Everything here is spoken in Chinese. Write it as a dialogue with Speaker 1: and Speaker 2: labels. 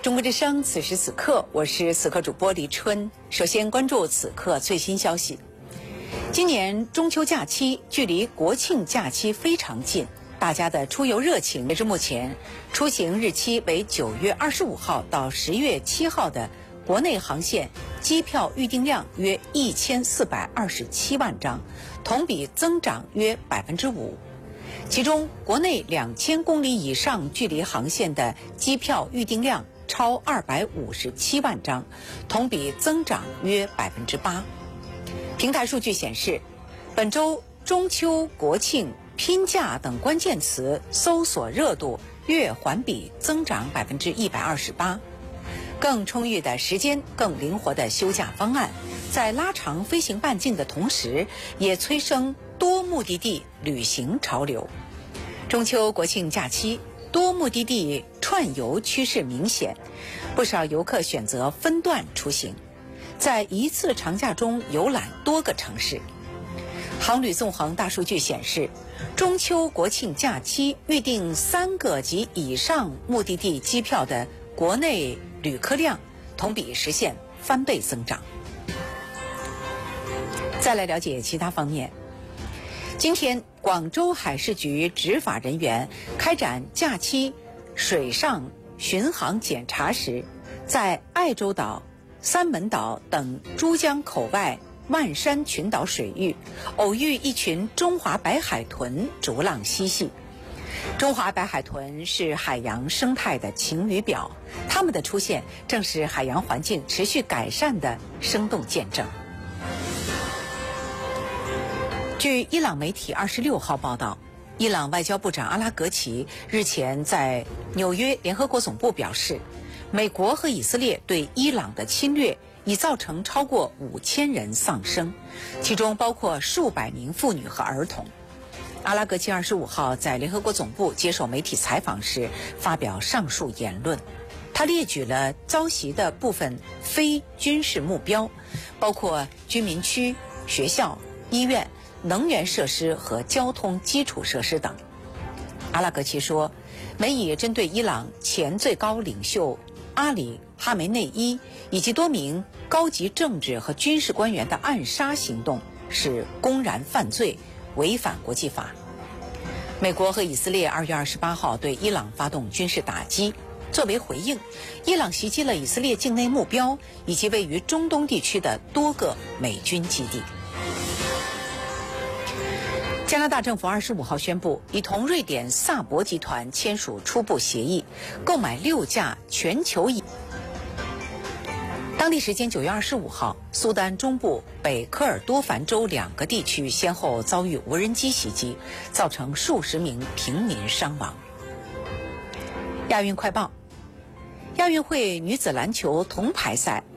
Speaker 1: 中国之声，此时此刻，我是此刻主播李春。首先关注此刻最新消息。今年中秋假期距离国庆假期非常近，大家的出游热情，截至目前，出行日期为9月25号到10月7号的国内航线机票预订量约1427万张，同比增长约5%。其中，国内2000公里以上距离航线的机票预订量超257万张，同比增长约8%。平台数据显示，本周中秋、国庆、拼假等关键词搜索热度月环比增长128%。更充裕的时间、更灵活的休假方案，在拉长飞行半径的同时，也催生多目的地旅行潮流。中秋国庆假期，多目的地串游趋势明显，不少游客选择分段出行，在一次长假中游览多个城市。航旅纵横大数据显示，中秋国庆假期预订3个及以上目的地机票的国内旅客量同比实现翻倍增长。再来了解其他方面。今天，广州海事局执法人员开展假期水上巡航检查时，在爱洲岛、三门岛等珠江口外万山群岛水域，偶遇一群中华白海豚逐浪嬉戏。中华白海豚是海洋生态的晴雨表，它们的出现正是海洋环境持续改善的生动见证。据伊朗媒体26号报道，伊朗外交部长阿拉格齐日前在纽约联合国总部表示，美国和以色列对伊朗的侵略已造成超过5000人丧生，其中包括数百名妇女和儿童。阿拉格齐25号在联合国总部接受媒体采访时发表上述言论，他列举了遭袭的部分非军事目标，包括居民区、学校、医院、能源设施和交通基础设施等。阿拉格齐说，美以针对伊朗前最高领袖阿里·哈梅内伊以及多名高级政治和军事官员的暗杀行动是公然犯罪，违反国际法。美国和以色列2月28号对伊朗发动军事打击，作为回应，伊朗袭击了以色列境内目标以及位于中东地区的多个美军基地。加拿大政府25号宣布，已同瑞典萨博集团签署初步协议，购买6架全球翼。当地时间9月25号，苏丹中部北科尔多凡州2个地区先后遭遇无人机袭击，造成数十名平民伤亡。亚运快报：亚运会女子篮球铜牌赛